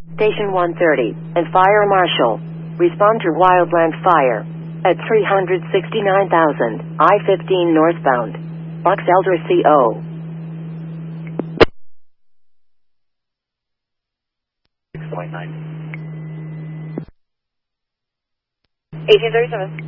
Station 130 and Fire Marshal. Respond to wildland fire at 369,000 I-15 northbound. Box Elder CO. 6.9. 1837.